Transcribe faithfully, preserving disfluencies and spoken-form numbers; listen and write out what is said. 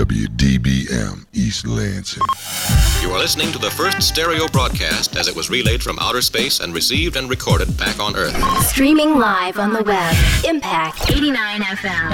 W D B M East Lansing. You are listening to the first stereo broadcast as it was relayed from outer space and received and recorded back on Earth. Streaming live on the web. Impact eighty-nine F M.